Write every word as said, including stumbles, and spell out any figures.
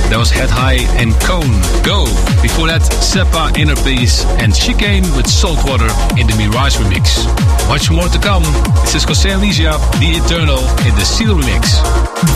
That was Head High and Cone, Go. Before that, Seppa, Inner Peace and Chicane with Saltwater in the Mirage remix. Much more to come. This is José Alicia, The Eternal in the Seal remix.